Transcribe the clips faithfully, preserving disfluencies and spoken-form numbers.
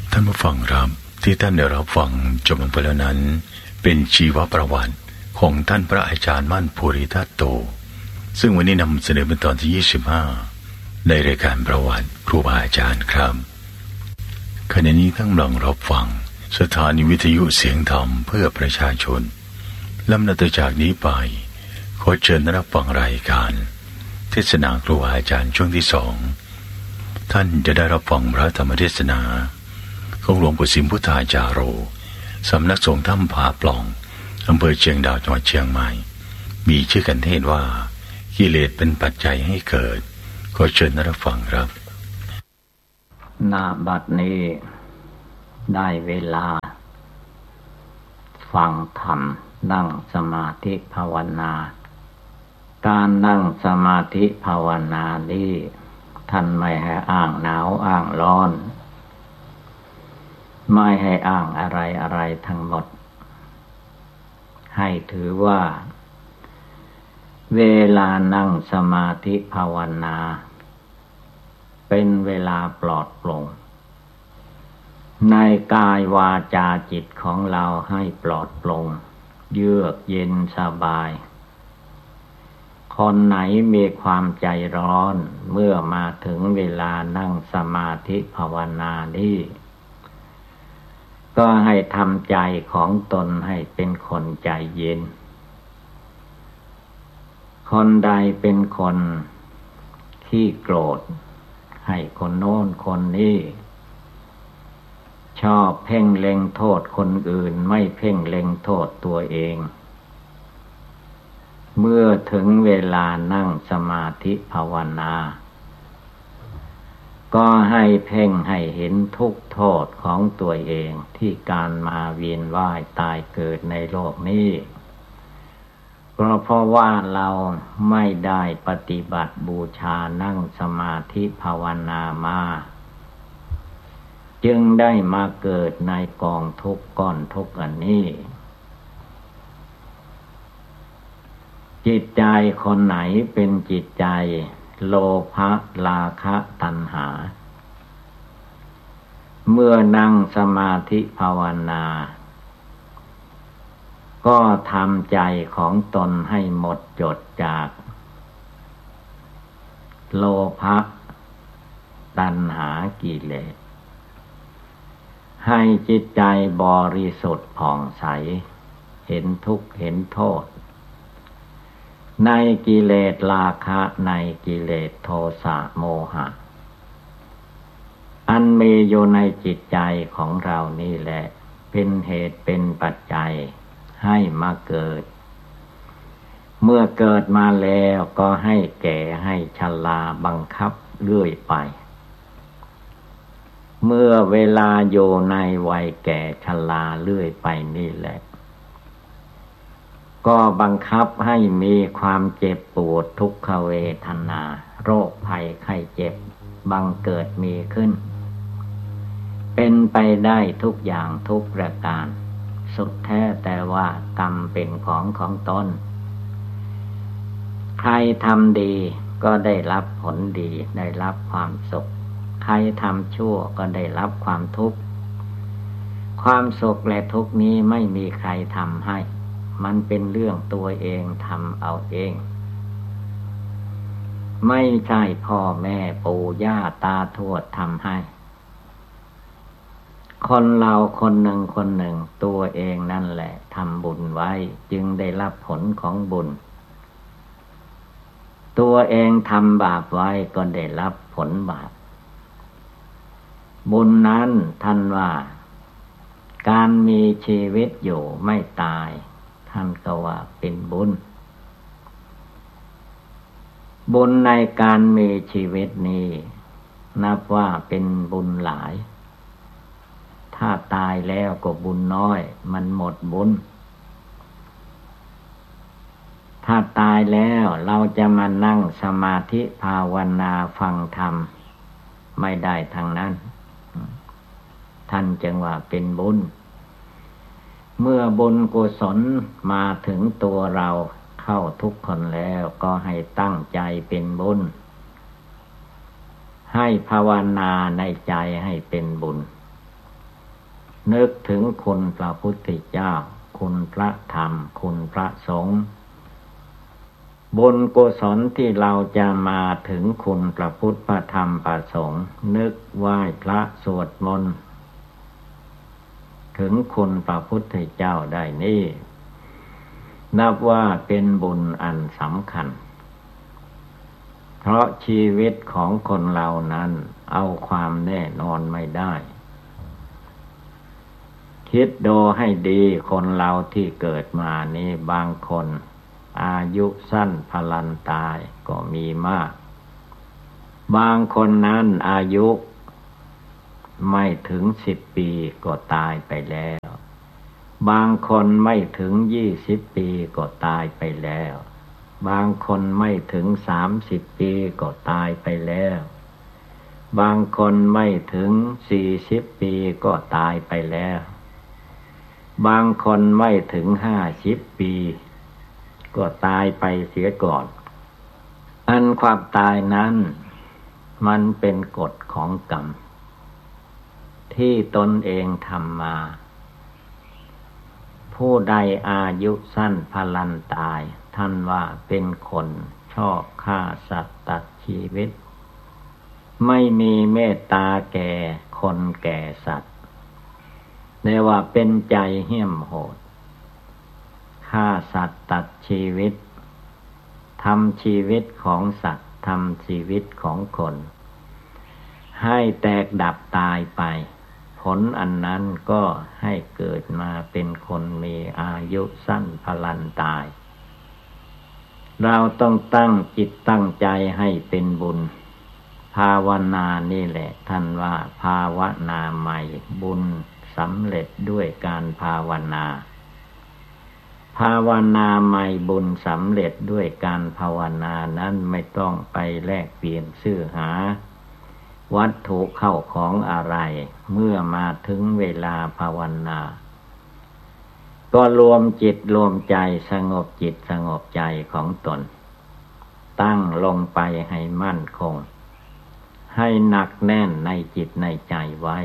ท่านผู้ฟังครับที่ท่านได้รับฟังจบลงไปแล้วนั้นเป็นชีวประวัติของท่านพระอาจารย์มั่นภูริทัตโตซึ่งวันนี้นำเสนอเป็นตอนที่ยี่สิบห้าในรายการประวัติครูบาอาจารย์ครับขณะนี้ท่านกำลังรับฟังสถานีวิทยุเสียงธรรมเพื่อประชาชนลำดับต่อจากนี้ไปขอเชิญรับฟังรายการเทศนาครูบาอาจารย์ช่วงที่สองท่านจะได้รับฟังพระธรรมเทศนาของหลวงปู่สิมพุทธาจาโรสำนักสงฆ์ถ้ำผาปล่องอำเภอเชียงดาวจังหวัดเชียงใหม่มีชื่อกันเทศว่ากิเลสเป็นปัจจัยให้เกิดขอเชิญรับฟังครับณ บัดนี้ได้เวลาฟังธรรมนั่งสมาธิภาวนาการนั่งสมาธิภาวนานี้ท่านไม่ให้อ้างหนาวอ้างร้อนไม่ให้อ้างอะไรอะไรทั้งหมดให้ถือว่าเวลานั่งสมาธิภาวนาเป็นเวลาปลอดโปร่งในกายวาจาจิตของเราให้ปลอดโปร่งเยือกเย็นสบายคนไหนมีความใจร้อนเมื่อมาถึงเวลานั่งสมาธิภาวนานี้ก็ให้ทำใจของตนให้เป็นคนใจเย็นคนใดเป็นคนขี้โกรธให้คนโน้นคนนี้ชอบเพ่งเล็งโทษคนอื่นไม่เพ่งเล็งโทษตัวเองเมื่อถึงเวลานั่งสมาธิภาวนาก็ให้เพ่งให้เห็นทุกโทษของตัวเองที่การมาเวียนว่ายตายเกิดในโลกนี้ก็เพราะว่าเราไม่ได้ปฏิบัติบูชานั่งสมาธิภาวนามาจึงได้มาเกิดในกองทุกข์ก้อนทุกข์อันนี้จิตใจคนไหนเป็นจิตใจโลภะราคะตัณหาเมื่อนั่งสมาธิภาวนาก็ทำใจของตนให้หมดจดจากโลภะตัณหากิเลสให้จิตใจบริสุทธิ์ผ่องใสเห็นทุกข์เห็นโทษในกิเลสราคะในกิเลสโทสะโมหะอันมีอยู่ในจิตใจของเรานี่แหละเป็นเหตุเป็นปัจจัยให้มาเกิดเมื่อเกิดมาแล้วก็ให้แก่ให้ชราบังคับเรื่อยไปเมื่อเวลาอยู่ในวัยแก่ชราเรื่อยไปนี่แหละก็บังคับให้มีความเจ็บปวดทุกขเวทนาโรคภัยไข้เจ็บบังเกิดมีขึ้นเป็นไปได้ทุกอย่างทุกประการสุดแท้แต่ว่ากรรมเป็นของของตนใครทำดีก็ได้รับผลดีได้รับความสุขใครทำชั่วก็ได้รับความทุกข์ความสุขและทุกข์นี้ไม่มีใครทำให้มันเป็นเรื่องตัวเองทำเอาเองไม่ใช่พ่อแม่ปู่ย่าตาทวดทำให้คนเราคนหนึ่งคนหนึ่งตัวเองนั่นแหละทำบุญไว้จึงได้รับผลของบุญตัวเองทำบาปไว้ก็ได้รับผลบาปบุญนั้นท่านว่าการมีชีวิตอยู่ไม่ตายท่านก็ว่าเป็นบุญบุญในการมีชีวิตนี้นับว่าเป็นบุญหลายถ้าตายแล้วก็บุญน้อยมันหมดบุญถ้าตายแล้วเราจะมานั่งสมาธิภาวนาฟังธรรมไม่ได้ทางนั้นท่านจึงว่าเป็นบุญเมื่อบุญกุศลมาถึงตัวเราเข้าทุกคนแล้วก็ให้ตั้งใจเป็นบุญให้ภาวนาในใจให้เป็นบุญนึกถึงคุณพระพุทธเจ้าคุณพระธรรมคุณพระสงฆ์บุญกุศลที่เราจะมาถึงคุณพระพุทธพระธรรมพระสงฆ์นึกไหว้พระสวดมนต์ถึงคุณพระพุทธเจ้าได้นี่นับว่าเป็นบุญอันสำคัญเพราะชีวิตของคนเรานั้นเอาความแน่นอนไม่ได้คิดดูให้ดีคนเราที่เกิดมานี้บางคนอายุสั้นพลันตายก็มีมากบางคนนั้นอายุไม่ถึงสิบปีก็ตายไปแล้วบางคนไม่ถึงยี่สิบปีก็ตายไปแล้วบางคนไม่ถึงสามสิบปีก็ตายไปแล้วบางคนไม่ถึงสี่สิบปีก็ตายไปแล้วบางคนไม่ถึงห้าสิบปีก็ตายไปเสียก่อนอันความตายนั้นมันเป็นกฎของกรรมที่ตนเองทำมาผู้ใดอายุสั้นพลันตายท่านว่าเป็นคนชอบฆ่าสัตว์ตัดชีวิตไม่มีเมตตาแก่คนแก่สัตว์เรียกว่าเป็นใจเหี้ยมโหดฆ่าสัตว์ตัดชีวิตทำชีวิตของสัตว์ทำชีวิตของคนให้แตกดับตายไปผลอันนั้นก็ให้เกิดมาเป็นคนมีอายุสั้นพลันตายเราต้องตั้งจิตตั้งใจให้เป็นบุญภาวนานี่แหละท่านว่าภาวนาใหม่บุญสำเร็จด้วยการภาวนาภาวนาใหม่บุญสำเร็จด้วยการภาวนานั้นไม่ต้องไปแลกเปลี่ยนซื้อหาวัตถุเข้าของอะไรเมื่อมาถึงเวลาภาวนาก็รวมจิตรวมใจสงบจิตสงบใจของตนตั้งลงไปให้มั่นคงให้หนักแน่นในจิตในใจไว้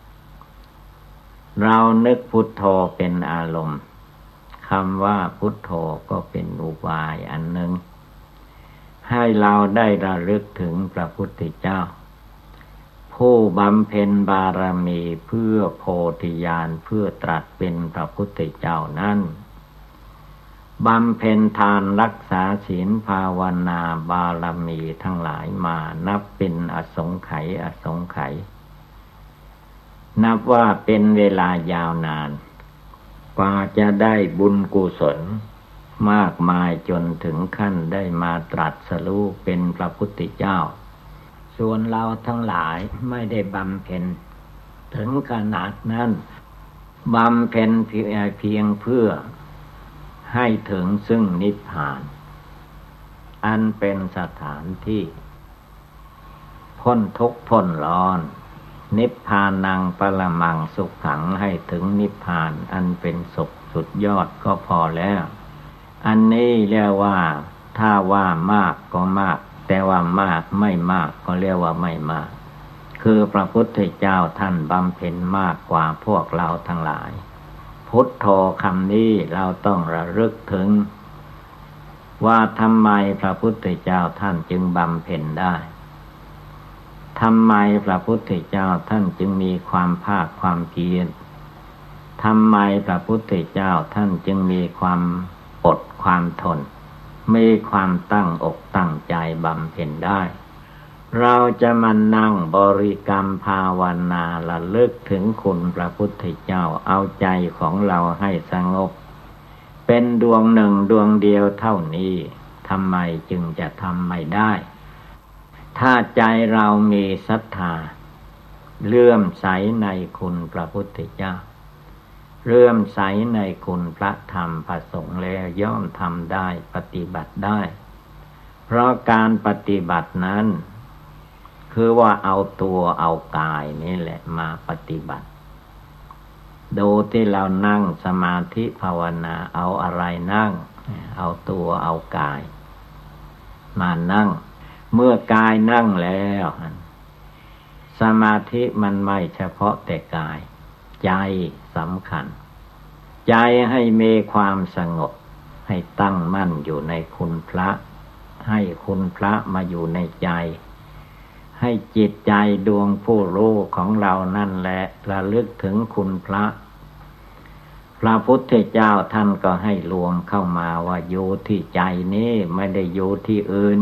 เรานึกพุทโธเป็นอารมณ์คำว่าพุทโธก็เป็นอุบายอันหนึ่งให้เราได้ระลึกถึงพระพุทธเจ้าผู้บำเพ็ญบารมีเพื่อโพธิญาณเพื่อตรัสเป็นพระพุทธเจ้านั้นบำเพ็ญทานรักษาศีลภาวนาบารมีทั้งหลายมานับเป็นอสงไขยอสงไขยนับว่าเป็นเวลายาวนานกว่าจะได้บุญกุศลมากมายจนถึงขั้นได้มาตรัสรู้เป็นพระพุทธเจ้าส่วนเราทั้งหลายไม่ได้บำเพ็ญถึงขนาดนั้นบำเพ็ญเพียงเพื่อให้ถึงซึ่งนิพพานอันเป็นสถานที่พ้นทุกข์พ้นร้อนนิพพานังปรมังสุขขังให้ถึงนิพพานอันเป็นสุขสุดยอดก็พอแล้วอันนี้เรียกว่าถ้าว่ามากก็มากแต่ว่ามากไม่มากก็เรียกว่าไม่มากคือพระพุทธเจ้าท่านบำเพ็ญมากกว่าพวกเราทั้งหลายพุทโธคำนี้เราต้องระลึกถึงว่าทำไมพระพุทธเจ้าท่านจึงบำเพ็ญได้ทำไมพระพุทธเจ้าท่านจึงมีความภาคความเพียรทำไมพระพุทธเจ้าท่านจึงมีความอดความทนมีความตั้งอกตั้งใจบำเพ็ญได้เราจะมานั่งบริกรรมภาวนาระลึกถึงคุณพระพุทธเจ้าเอาใจของเราให้สงบเป็นดวงหนึ่งดวงเดียวเท่านี้ทำไมจึงจะทำไม่ได้ถ้าใจเรามีศรัทธาเลื่อมใสในคุณพระพุทธเจ้าเลื่อมใสในคุณพระธรรมพระสงฆ์แล้วย่อมทำได้ปฏิบัติได้เพราะการปฏิบัตินั้นคือว่าเอาตัวเอากายนี่แหละมาปฏิบัติดูที่เรานั่งสมาธิภาวนาเอาอะไรนั่งเอาตัวเอากายมานั่งเมื่อกายนั่งแล้วสมาธิมันไม่เฉพาะแต่กายใจสำคัญใจให้มีความสงบให้ตั้งมั่นอยู่ในคุณพระให้คุณพระมาอยู่ในใจให้จิตใจดวงผู้รู้ของเรานั่นแหละระลึกถึงคุณพระพระพุทธเจ้าท่านก็ให้รวมเข้ามาว่าอยู่ที่ใจนี้ไม่ได้อยู่ที่อื่น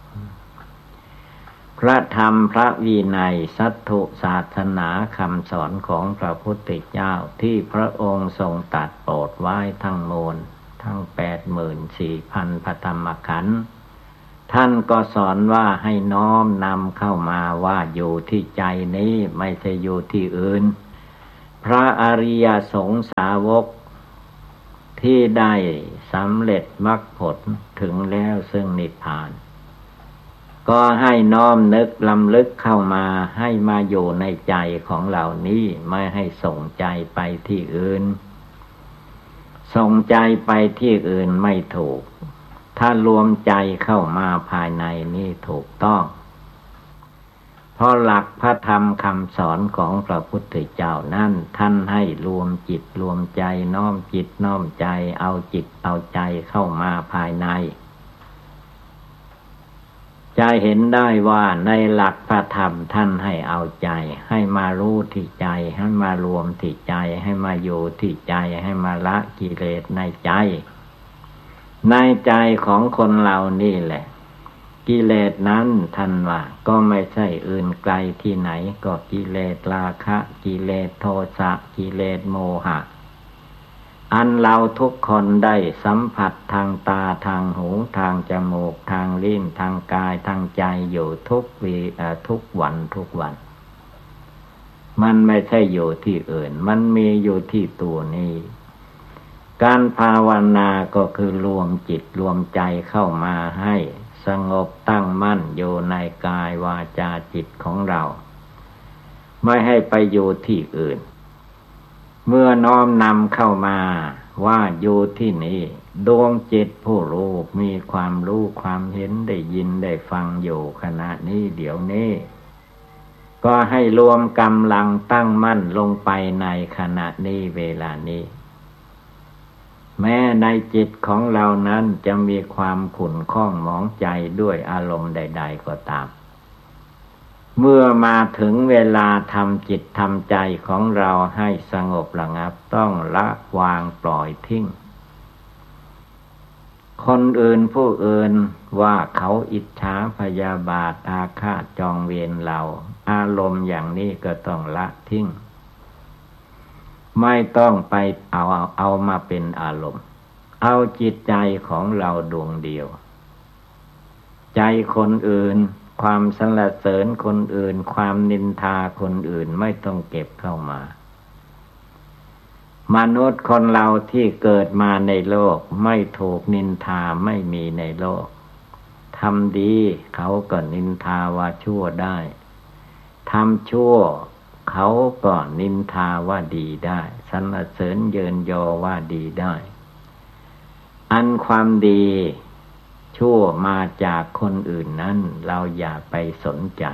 พระธรรมพระวินัยสัทธุศาสนาคำสอนของพระพุทธเจ้าที่พระองค์ทรงตรัสโปรดไว้ทั้งมวลทั้งแปดหมื่นสี่พันพระธรรมขันธ์ท่านก็สอนว่าให้น้อมนำเข้ามาว่าอยู่ที่ใจนี้ไม่ใช่อยู่ที่อื่นพระอริยสงสาวกที่ได้สำเร็จมรรคผลถึงแล้วซึ่งนิพพานก็ให้น้อมนึกลำลึกเข้ามาให้มาอยู่ในใจของเหล่านี้ไม่ให้ส่งใจไปที่อื่นส่งใจไปที่อื่นไม่ถูกถ้ารวมใจเข้ามาภายในนี่ถูกต้องเพราะหลักพระธรรมคำสอนของพระพุทธเจ้านั้นท่านให้รวมจิตรวมใจน้อมจิตน้อมใจเอาจิตเอาใจเข้ามาภายในจะเห็นได้ว่าในหลักพระธรรมท่านให้เอาใจให้มารู้ที่ใจให้มารวมที่ใจให้มาอยู่ที่ใจให้มาละกิเลสในใจในใจของคนเรานี่แหละกิเลสนั้นท่านว่าก็ไม่ใช่อื่นไกลที่ไหนก็กิเลสราคะกิเลสโทสะกิเลสโมหะอันเราทุกคนได้สัมผัสทางตาทางหูทางจมูกทางลิ้นทางกายทางใจอยู่ทุกวีทุกวันทุกวันมันไม่ใช่อยู่ที่อื่นมันมีอยู่ที่ตัวนี้การภาวนาก็คือรวมจิตรวมใจเข้ามาให้สงบตั้งมั่นอยู่ในกายวาจาจิตของเราไม่ให้ไปอยู่ที่อื่นเมื่อน้อมนำเข้ามาว่าอยู่ที่นี่ดวงจิตผู้รู้มีความรู้ความเห็นได้ยินได้ฟังอยู่ขณะนี้เดี๋ยวนี้ก็ให้รวมกำลังตั้งมั่นลงไปในขณะนี้เวลานี้แม้ในจิตของเรานั้นจะมีความขุ่นข้องหมองใจด้วยอารมณ์ใดๆก็ตามเมื่อมาถึงเวลาทำจิตทำใจของเราให้สงบระงับต้องละวางปล่อยทิ้งคนอื่นผู้อื่นว่าเขาอิจฉาพยาบาทอาฆาตจองเวรเราอารมณ์อย่างนี้ก็ต้องละทิ้งไม่ต้องไปเอาเอามาเป็นอารมณ์เอาจิตใจของเราดวงเดียวใจคนอื่นความสรรเสริญคนอื่นความนินทาคนอื่นไม่ต้องเก็บเข้ามามนุษย์คนเราที่เกิดมาในโลกไม่ถูกนินทาไม่มีในโลกทำดีเขาก็นินทาว่าชั่วได้ทำชั่วเขาก็นินทาว่าดีได้สรรเสริญเยินยอว่าดีได้อันความดีชั่วมาจากคนอื่นนั้นเราอย่าไปสนใจ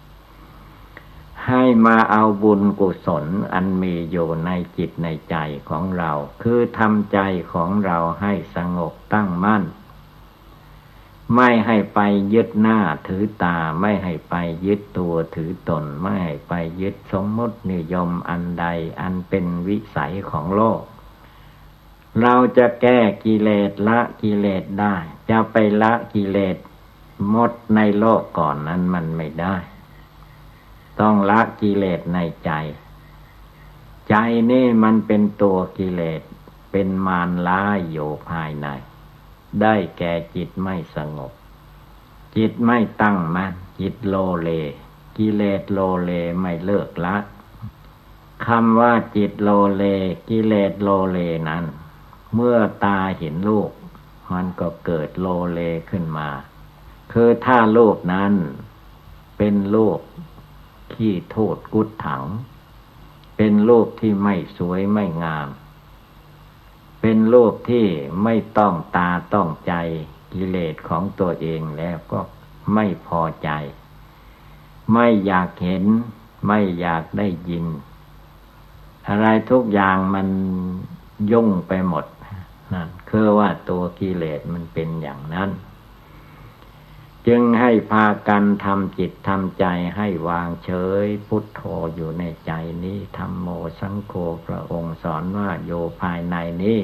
ให้มาเอาบุญกุศลอันมีอยู่ในจิตในใจของเราคือทำใจของเราให้สงบตั้งมั่นไม่ให้ไปยึดหน้าถือตาไม่ให้ไปยึดตัวถือตนไม่ให้ไปยึดสมมตินิยมอันใดอันเป็นวิสัยของโลกเราจะแก้กิเลสละกิเลสได้จะไปละกิเลสหมดในโลกก่อนนั้นมันไม่ได้ต้องละกิเลสในใจใจนี่มันเป็นตัวกิเลสเป็นมารร้ายอยู่ภายในได้แก่จิตไม่สงบจิตไม่ตั้งมั่นจิตโลเลกิเลสโลเลไม่เลิกละคำว่าจิตโลเลกิเลสโลเลนั้นเมื่อตาเห็นรูปมันก็เกิดโลเลขึ้นมาคือถ้ารูปนั้นเป็นรูปขี้โทษกุดถังเป็นรูปที่ไม่สวยไม่งามเป็นรูปที่ไม่ต้องตาต้องใจกิเลสของตัวเองแล้วก็ไม่พอใจไม่อยากเห็นไม่อยากได้ยินออะไรทุกอย่างมันยุ่งไปหมดนั่นคือว่าตัวกิเลสมันเป็นอย่างนั้นจึงให้พากันทำจิตทำใจให้วางเฉยพุทโธอยู่ในใจนี้ธัมโมสังโฆพระองค์สอนว่าโยภายในนี้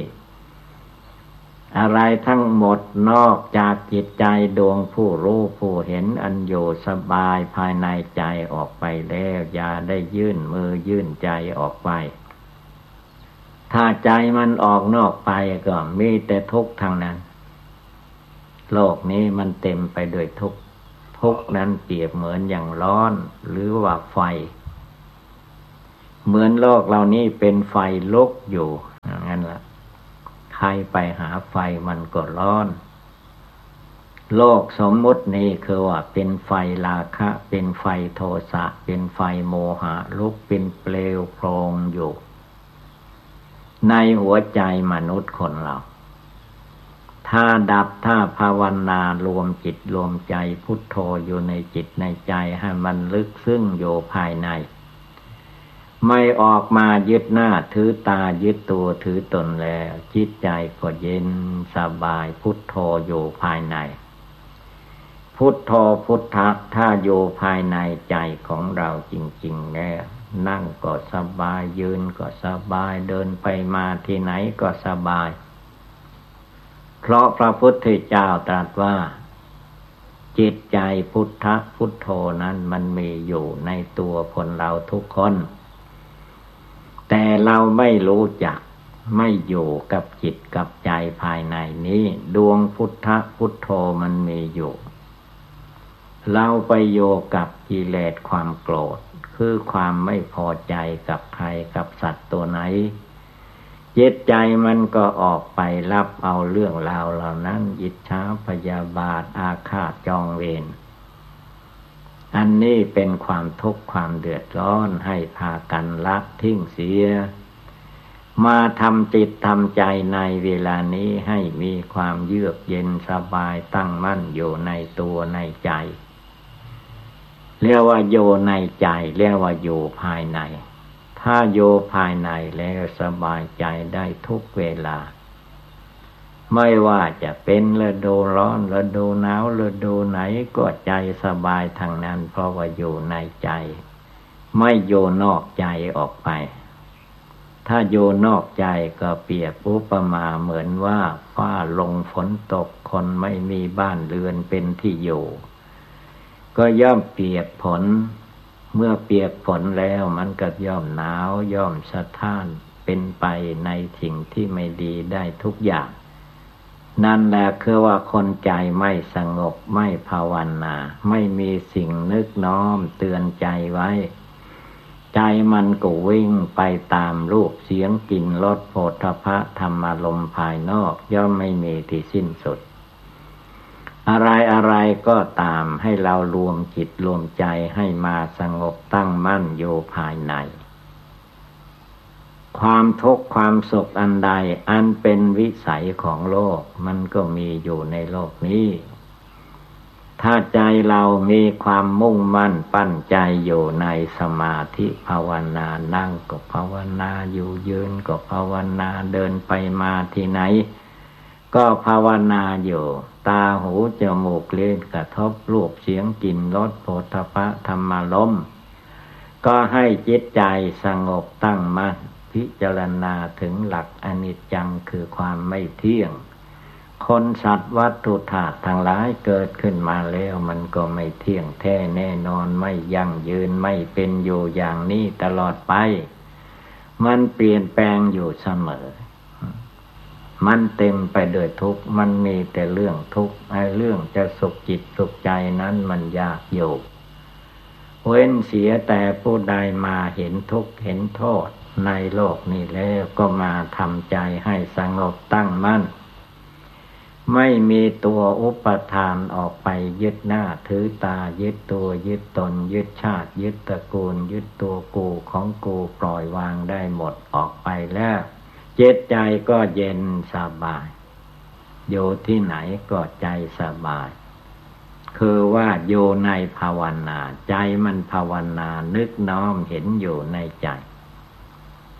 อะไรทั้งหมดนอกจากจิตใจดวงผู้รู้ผู้เห็นอันอยู่สบายภายในใจออกไปแล้วอย่าได้ยื่นมือยื่นใจออกไปถ้าใจมันออกนอกไปก็มีแต่ทุกข์ทางนั้นโลกนี้มันเต็มไปด้วยทุกข์ทุกข์นั้นเปรียบเหมือนอย่างร้อนหรือว่าไฟเหมือนโลกเรานี้เป็นไฟลุกอยู่อย่างนั้นล่ะใครไปหาไฟมันก็ร้อนโลกสมมุตินี้คือว่าเป็นไฟราคะเป็นไฟโทสะเป็นไฟโมหะลุกเป็นเปลวโพลงอยู่ในหัวใจมนุษย์คนเราถ้าดับถ้าภาวนารวมจิตรวมใจพุทโธอยู่ในจิตในใจให้มันลึกซึ้งอยู่ภายในไม่ออกมายึดหน้าถือตายึดตัวถือตนแล้วจิตใจก็เย็นสบายพุทโธอยู่ภายในพุทโธพุทธะถ้าอยู่ภายในใจของเราจริงๆแล้วนั่งก็สบายยืนก็สบายเดินไปมาที่ไหนก็สบายเพราะพระพุทธเจ้าตรัสว่าจิตใจพุทธะพุทโธนั้นมันมีอยู่ในตัวคนเราทุกคนแต่เราไม่รู้จักไม่อยู่กับจิตกับใจภายในนี้ดวงพุทธะพุทโธมันมีอยู่เราไปโยกับกิเลสความโกรธคือความไม่พอใจกับใครกับสัตว์ตัวไหนจิตใจมันก็ออกไปรับเอาเรื่องราวเหล่านั้นอิจฉาพยาบาทอาฆาตจองเวรอันนี้เป็นความทุกข์ความเดือดร้อนให้พากันละทิ้งเสียมาทำจิตทำใจในเวลานี้ให้มีความเยือกเย็นสบายตั้งมั่นอยู่ในตัวในใจเรียกว่าโยในใจเรียกว่าอยู่ภายในถ้าโยภายในแล้วสบายใจได้ทุกเวลาไม่ว่าจะเป็นฤดูร้อนฤดูหนาวฤดูไหนก็ใจสบายทางนั้นเพราะว่าอยู่ในใจไม่โยนอกใจออกไปถ้าโยนอกใจก็เปรียบอุปมาเหมือนว่าฟ้าลงฝนตกคนไม่มีบ้านเรือนเป็นที่อยู่ก็ย่อมเปียกฝนเมื่อเปียกฝนแล้วมันก็ย่อมหนาวย่อมสะท้านเป็นไปในสิ่งที่ไม่ดีได้ทุกอย่างนั่นแหละคือว่าคนใจไม่สงบไม่ภาวนาไม่มีสิ่งนึกน้อมเตือนใจไว้ใจมันก็วิ่งไปตามรูปเสียงกลิ่นรสโผฏฐัพพะธรรมารมณ์ภายนอกย่อมไม่มีที่สิ้นสุดอะไรอะไรก็ตามให้เรารวมจิตรวมใจให้มาสงบตั้งมั่นอยู่ภายในความทุกข์ความสุขอันใดอันเป็นวิสัยของโลกมันก็มีอยู่ในโลกนี้ถ้าใจเรามีความมุ่งมั่นปั้นใจอยู่ในสมาธิภาวนานั่งก็ภาวนาอยู่ยืนก็ภาวนาเดินไปมาที่ไหนก็ภาวนาอยู่ตาหูจมูกลิ้นกระทบรูปเสียงกลิ่นรสโผฏฐัพพะธรรมารมณ์ก็ให้จิตใจสงบตั้งมั่นพิจารณาถึงหลักอนิจจังคือความไม่เที่ยงคนสัตว์วัตถุธาตุทั้งหลายเกิดขึ้นมาแล้วมันก็ไม่เที่ยงแท้แน่นอนไม่ยั่งยืนไม่เป็นอยู่อย่างนี้ตลอดไปมันเปลี่ยนแปลงอยู่เสมอมันเต็มไปด้วยทุกข์มันมีแต่เรื่องทุกข์ไอ้เรื่องจะสุขจิตสุขใจนั้นมันยากอยู่เว้นเสียแต่ผู้ใดมาเห็นทุกข์เห็นโทษในโลกนี้แล้วก็มาทำใจให้สงบตั้งมั่นไม่มีตัวอุปทานออกไปยึดหน้าถือตายึดตัวยึดตนยึดชาติยึดตระกูลยึดตัวกูของกูปล่อยวางได้หมดออกไปแล้วจิตใจก็เย็นสบายอยู่ที่ไหนก็ใจสบายคือว่าอยู่ในภาวนาใจมันภาวนานึกน้อมเห็นอยู่ในใจ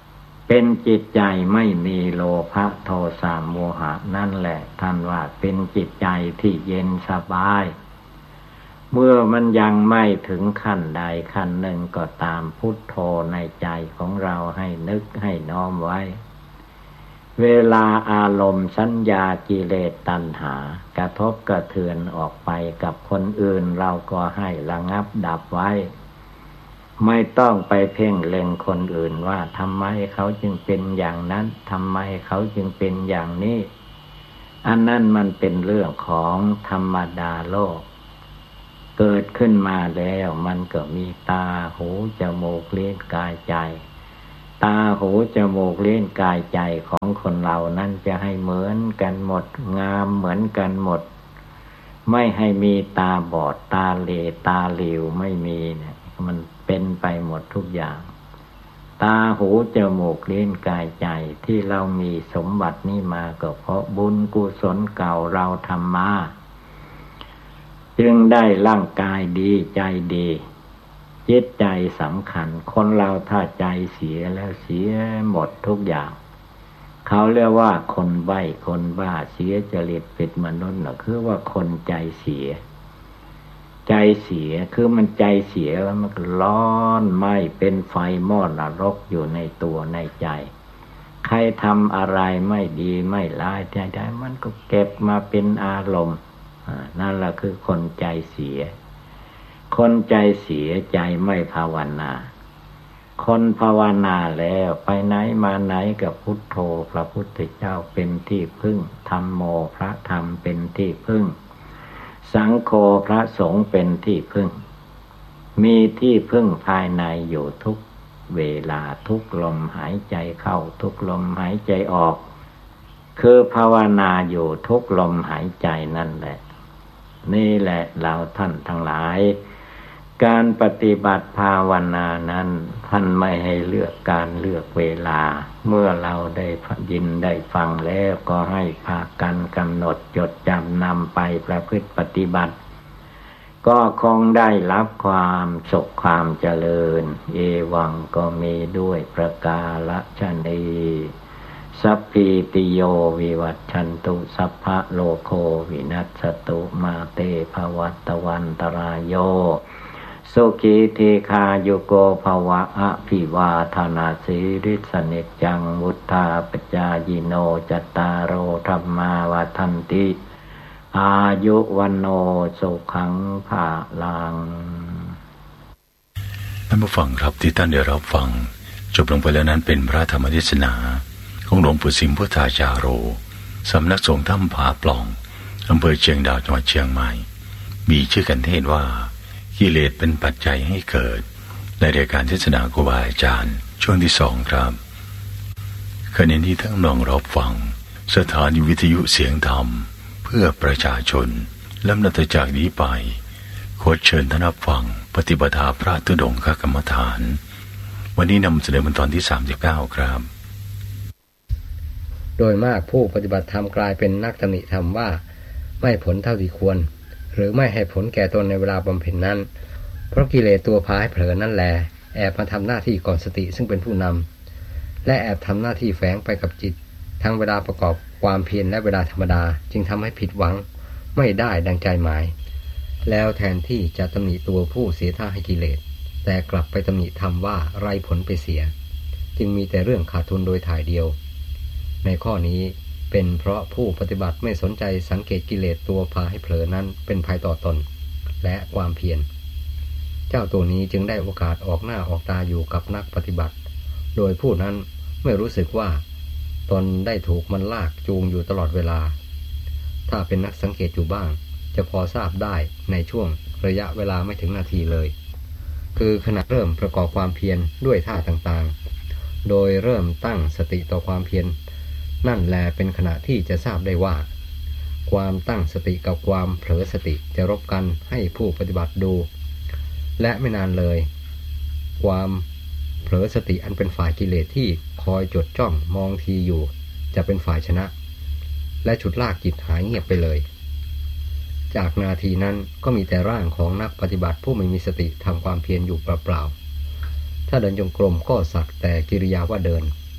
เป็นจิตใจไม่มีโลภะโทสะโมหะนั่นแหละท่านว่าเป็นจิตใจที่เย็นสบายเมื่อมันยังไม่ถึงขั้นใดขั้นหนึ่งก็ตามพุทโธในใจของเราให้นึกให้น้อมไว้เวลาอารมณ์สัญญากิเลสตัณหากระทบกระเทือนออกไปกับคนอื่นเราก็ให้ระงับดับไว้ไม่ต้องไปเพ่งเล็งคนอื่นว่าทำไมเขาจึงเป็นอย่างนั้นทำไมเขาจึงเป็นอย่างนี้อันนั้นมันเป็นเรื่องของธรรมดาโลกเกิดขึ้นมาแล้วมันก็มีตาหูจมูกลิ้นกายใจตาหูจมูกลิ้นกายใจของคนเรานั้นจะให้เหมือนกันหมดงามเหมือนกันหมดไม่ให้มีตาบอดตาเหลตาหลิวไม่มีเนี่ยมันเป็นไปหมดทุกอย่างตาหูจมูกลิ้นกายใจที่เรามีสมบัตินี้มาก็เพราะบุญกุศลเก่าเราทำมาจึงได้ร่างกายดีใจดีจิตใจสำคัญคนเราถ้าใจเสียแล้วเสียหมดทุกอย่างเขาเรียกว่าคนใบ้คนบ้าเสียจริตเป็นมนุษย์น่ะคือว่าคนใจเสียใจเสียคือมันใจเสียแล้วมันก็ร้อนไหม้เป็นไฟหม้อนรกอยู่ในตัวในใจใครทำอะไรไม่ดีไม่ร้ายใจๆมันก็เก็บมาเป็นอารมณ์นั่นแหละคือคนใจเสียคนใจเสียใจไม่ภาวนาคนภาวนาแล้วไปไหนมาไหนกับพุทโธพระพุทธเจ้าเป็นที่พึ่งธัมโมพระธรรมเป็นที่พึ่งสังโฆพระสงฆ์เป็นที่พึ่งมีที่พึ่งภายในอยู่ทุกเวลาทุกลมหายใจเข้าทุกลมหายใจออกคือภาวนาอยู่ทุกลมหายใจนั่นแหละนี่แหละเราท่านทั้งหลายการปฏิบัติภาวนานั้นท่านไม่ให้เลือกการเลือกเวลาเมื่อเราได้ยินได้ฟังแล้วก็ให้พากันกำหนดจดจำนำไปประพฤติปฏิบัติก็คงได้รับความสุขความเจริญเอวังก็มีด้วยประกาศนีสัพพิติโยวิวัชชันตุสัพพะโลโควินัสสตุมาเตภวัตวันตรายโยสุขีเทคาโยโกภวะอภิวาทนาสีริสนิจังวุธาปจายิโนจตารโอธรรมาวาทันติอายุวันโนสุขังภาลังท่านผู้ฟังครับที่ท่านได้รับฟังจบลงไปแล้วนั้นเป็นพระธรรมเทศนาของหลวงปู่สิมพุทธาจาโรสำนักสงฆ์ถ้ำผาปล่องอำเภอเชียงดาวจังหวัดเชียงใหม่มีชื่อกันเทศว่ากิเลสเป็นปัจจัยให้เกิดในรายการเทศนาครูบาอาจารย์ช่วงที่สองครับขณะนี้ทั้งน้องรับฟังสถานีวิทยุเสียงธรรมเพื่อประชาชนลำดับจากนี้ไปขอเชิญท่านรับฟังปฏิปทาพระธุดงคกรรมฐานวันนี้นำเสนอเป็นตอนที่สามสิบเก้าครับโดยมากผู้ปฏิบัติธรรมกลายเป็นนักตำหนิธรรมว่าไม่ผลเท่าที่ควรหรือไม่ให้ผลแก่ตนในเวลาบำเพ็ญนั้นเพราะกิเลสตัวพาให้เผลอนั่นแหละแอบมาทำหน้าที่ก่อนสติซึ่งเป็นผู้นำและแอบทำหน้าที่แฝงไปกับจิตทั้งเวลาประกอบความเพียรและเวลาธรรมดาจึงทำให้ผิดหวังไม่ได้ดังใจหมายแล้วแทนที่จะตำหนิตัวผู้เสียท่าให้กิเลสแต่กลับไปตำหนิธรรมว่าไร้ผลไปเสียจึงมีแต่เรื่องขาดทุนโดยถ่ายเดียวในข้อนี้เป็นเพราะผู้ปฏิบัติไม่สนใจสังเกตกิเลสตัวพาให้เผลอนั้นเป็นภัยต่อตนและความเพียรเจ้าตัวนี้จึงได้โอกาสออกหน้าออกตาอยู่กับนักปฏิบัติโดยผู้นั้นไม่รู้สึกว่าตนได้ถูกมันลากจูงอยู่ตลอดเวลาถ้าเป็นนักสังเกตอยู่บ้างจะพอทราบได้ในช่วงระยะเวลาไม่ถึงนาทีเลยคือขณะเริ่มประกอบความเพียรด้วยท่าต่างๆโดยเริ่มตั้งสติต่อความเพียรนั่นแลเป็นขณะที่จะทราบได้ว่าความตั้งสติกับความเผลอสติจะรบกันให้ผู้ปฏิบัติดูและไม่นานเลยความเผลอสติอันเป็นฝ่ายกิเลสที่คอยจดจ้องมองทีอยู่จะเป็นฝ่ายชนะและฉุดลากจิตหายเงียบไปเลยจากนาทีนั้นก็มีแต่ร่างของนักปฏิบัติผู้ไม่มีสติทำความเพียรอยู่เปล่าๆถ้าเดินจงกรมก็สักแต่กิริยาว่าเดิน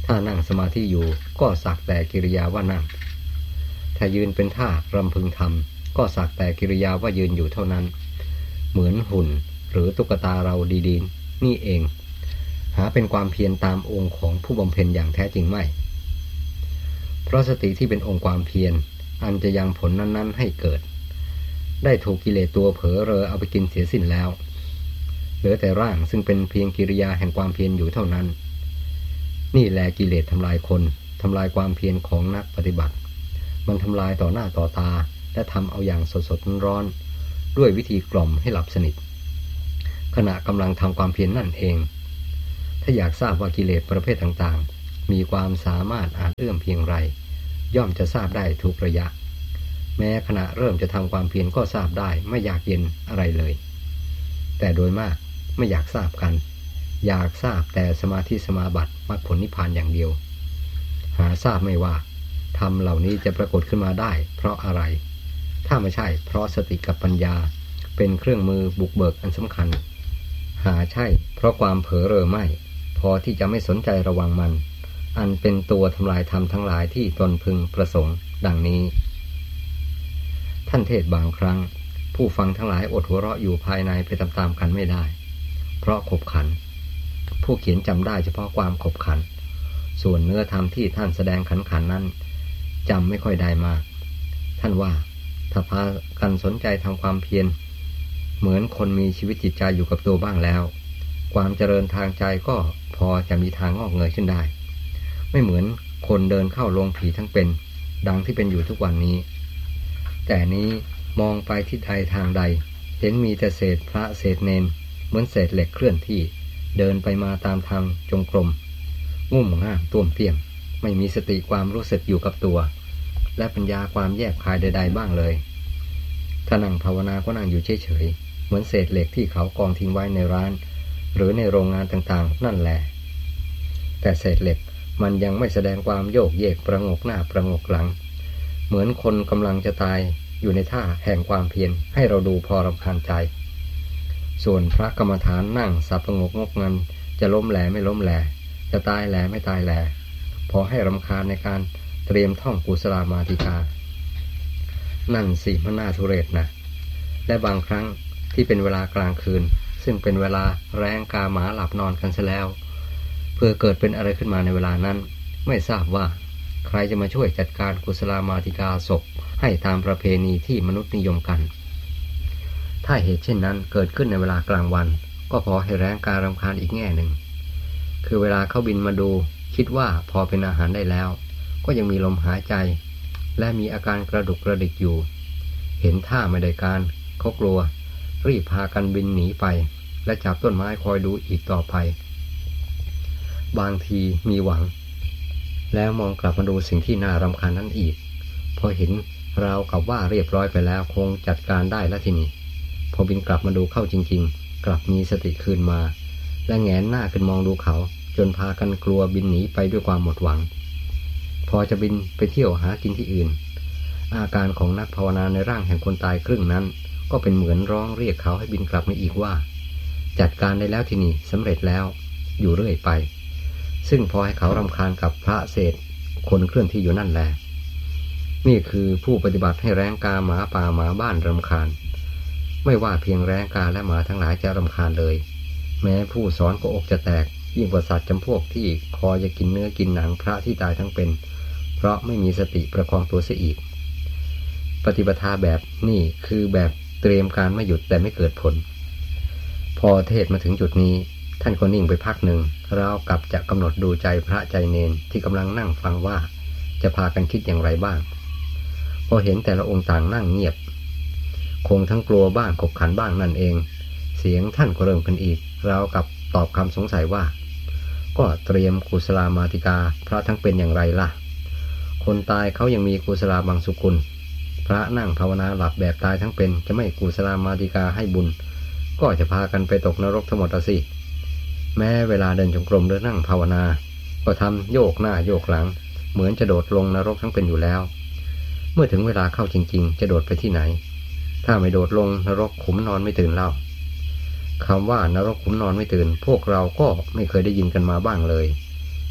ถ้านั่งสมาธิอยู่ก็สักแต่กิริยาว่านั่งถ้ายืนเป็นท่ารำพึงทำก็สักแต่กิริยาว่ายืนอยู่เท่านั้นเหมือนหุ่นหรือตุ๊กตาเราดีๆนี่เองหาเป็นความเพียรตามองค์ของผู้บำเพ็ญอย่างแท้จริงไม่เพราะสติที่เป็นองค์ความเพียรอันจะยังผลนั้นๆให้เกิดได้ถูกกิเลสตัวเผลอเรอเอาไปกินเสียสิ้นแล้วเหลือแต่ร่างซึ่งเป็นเพียงกิริยาแห่งความเพียรอยู่เท่านั้นนี่แลกิเลสทำลายคนทำลายความเพียรของนักปฏิบัติมันทำลายต่อหน้าต่อตาและทำเอาอย่างสดๆร้อนๆด้วยวิธีกล่อมให้หลับสนิทขณะกำลังทำความเพียร น, นั่นเองถ้าอยากทราบว่ากิเลสประเภทต่างๆมีความสามารถอาจเอื้อมเพียงไรย่อมจะทราบได้ทุกระยะแม้ขณะเริ่มจะทำความเพียรก็ทราบได้ไม่อยากเย็นอะไรเลยแต่โดยมากไม่อยากทราบกันอยากทราบแต่สมาธิสมาบัติมรรคผลนิพพานอย่างเดียวหาทราบไม่ว่าธรรมเหล่านี้จะปรากฏขึ้นมาได้เพราะอะไรถ้าไม่ใช่เพราะสติกับปัญญาเป็นเครื่องมือบุกเบิกอันสำคัญหาใช่เพราะความเผลอเรอไม่พอที่จะไม่สนใจระวังมันอันเป็นตัวทำลายธรรมทั้งหลายที่ตนพึงประสงค์ดังนี้ท่านเทศบางครั้งผู้ฟังทั้งหลายอดหัวเราะอยู่ภายในไปตามๆกันไม่ได้เพราะขบขันผู้เขียนจำได้เฉพาะความขบขันส่วนเนื้อธรรมที่ท่านแสดงขันขันนั้นจำไม่ค่อยได้มากท่านว่าถ้าพากันสนใจทำความเพียรเหมือนคนมีชีวิตจิตใจอยู่กับตัวบ้างแล้วความเจริญทางใจก็พอจะมีทางงอกเงยขึ้นได้ไม่เหมือนคนเดินเข้าโรงผีทั้งเป็นดังที่เป็นอยู่ทุกวันนี้แต่นี้มองไปที่ใดทางใดเห็นมีแต่เศษพระเศษเนนเหมือนเศษเหล็กเคลื่อนที่เดินไปมาตามทางจงกรมงุ่มง่ามต้วมเตี้ยมไม่มีสติความรู้สึกอยู่กับตัวและปัญญาความแยกคายใดๆบ้างเลยถ้านั่งภาวนาก็นั่งอยู่เฉยๆเหมือนเศษเหล็กที่เขากองทิ้งไว้ในร้านหรือในโรงงานต่างๆนั่นแหละแต่เศษเหล็กมันยังไม่แสดงความโยกเยกประงกหน้าประงกหลังเหมือนคนกำลังจะตายอยู่ในท่าแห่งความเพียรให้เราดูพอรำคาญใจส่วนพระกรรมฐานนั่งสับประงกงกงันจะล้มแหลไม่ล้มแหลจะตายแหลไม่ตายแหลพอให้รำคาญในการเตรียมท่องกุศลามาติกานั่นสิมันน่าทุเรศนะและบางครั้งที่เป็นเวลากลางคืนซึ่งเป็นเวลาแรงกาหมาหลับนอนกันซะแล้วเพื่อเกิดเป็นอะไรขึ้นมาในเวลานั้นไม่ทราบว่าใครจะมาช่วยจัดการกุศลามาติกาศพให้ตามประเพณีที่มนุษย์นิยมกันถ้าเหตุเช่นนั้นเกิดขึ้นในเวลากลางวันก็พอให้แรงการรำคาญอีกแง่หนึ่งคือเวลาเขาบินมาดูคิดว่าพอเป็นอาหารได้แล้วก็ยังมีลมหายใจและมีอาการกระดุกกระดิกอยู่เห็นท่าไม่ได้การเขากลัวรีบพากันบินหนีไปและจับต้นไม้คอยดูอีกต่อไปบางทีมีหวังแล้วมองกลับมาดูสิ่งที่น่ารำคาญนั้นอีกพอเห็นราวกับว่าเรียบร้อยไปแล้วคงจัดการได้แล้วทีนี้พอบินกลับมาดูเข้าจริงๆกลับมีสติคืนมาและแงนหน้าขึ้นมองดูเขาจนพากันกลัวบินหนีไปด้วยความหมดหวังพอจะบินไปเที่ยวหากินที่อื่นอาการของนักภาวนาในร่างแห่งคนตายครึ่งนั้นก็เป็นเหมือนร้องเรียกเขาให้บินกลับมาอีกว่าจัดการได้แล้วทีนี้สำเร็จแล้วอยู่เรื่อยไปซึ่งพอให้เขารำคาญกับพระเศษคนเคลื่อนที่อยู่นั่นแหละนี่คือผู้ปฏิบัติให้แรงกาหมาป่าหมาบ้านรำคาญไม่ว่าเพียงแรงกาและหมาทั้งหลายจะรำคาญเลยแม้ผู้สอนก็อกจะแตกยิ่งกว่าสัตว์จำพวกที่คอยจะกินเนื้อกินหนังพระที่ตายทั้งเป็นเพราะไม่มีสติประคองตัวเสียอีกปฏิปทาแบบนี่คือแบบเตรียมการไม่หยุดแต่ไม่เกิดผลพอเทศมาถึงจุดนี้ท่านก็นิ่งไปพักหนึ่งราวกับจะกำหนดดูใจพระใจเนนที่กำลังนั่งฟังว่าจะพากันคิดอย่างไรบ้างพอเห็นแต่ละองค์ต่างนั่งเงียบคงทั้งกลัวบ้างขบขันบ้างนั่นเองเสียงท่านก็เริ่มขึ้นอีกราวกับตอบคำสงสัยว่าก็เตรียมกุศลามาติกาพระทั้งเป็นอย่างไรล่ะคนตายเขายังมีกุศลาบังสุกุลพระนั่งภาวนาหลับแบบตายทั้งเป็นจะไม่กุศลามาติกาให้บุญก็จะพากันไปตกนรกทั้งหมดสิแม้เวลาเดินจงกรมหรือนั่งภาวนาก็ทำโยกหน้าโยกหลังเหมือนจะโดดลงนรกทั้งเป็นอยู่แล้วเมื่อถึงเวลาเข้าจริงๆจะโดดไปที่ไหนถ้าไม่โดดลงนรกขุมนอนไม่ตื่นเล่าคำว่านรกขุมนอนไม่ตื่นพวกเราก็ไม่เคยได้ยินกันมาบ้างเลย